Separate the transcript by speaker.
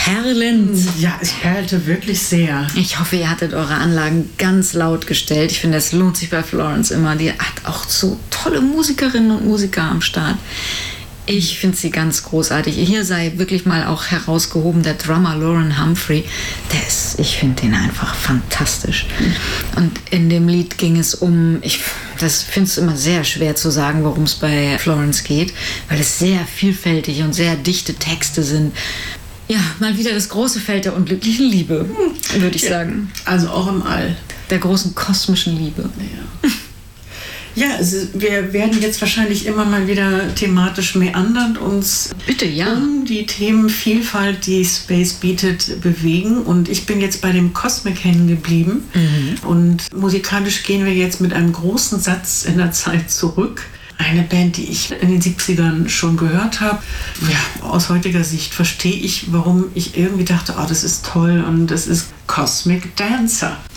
Speaker 1: perlend.
Speaker 2: Ja, es perlte wirklich sehr.
Speaker 1: Ich hoffe, ihr hattet eure Anlagen ganz laut gestellt. Ich finde, es lohnt sich bei Florence immer. Die hat auch so tolle Musikerinnen und Musiker am Start. Ich finde sie ganz großartig. Hier sei wirklich mal auch herausgehoben der Drummer Lauren Humphrey. Ich finde den einfach fantastisch. Und in dem Lied ging es das finde ich immer sehr schwer zu sagen, worum es bei Florence geht, weil es sehr vielfältig und sehr dichte Texte sind. Ja, mal wieder das große Feld der unglücklichen Liebe, würde ich sagen.
Speaker 2: Also auch im All.
Speaker 1: Der großen kosmischen Liebe.
Speaker 2: Ja. Ja, wir werden jetzt wahrscheinlich immer mal wieder thematisch meandernd uns um die Themenvielfalt, die Space bietet, bewegen. Und ich bin jetzt bei dem Cosmic hängen geblieben. Und musikalisch gehen wir jetzt mit einem großen Satz in der Zeit zurück. Eine Band, die ich in den 70ern schon gehört habe. Ja, aus heutiger Sicht verstehe ich, warum ich irgendwie dachte, das ist toll. Und das ist Cosmic Dancer.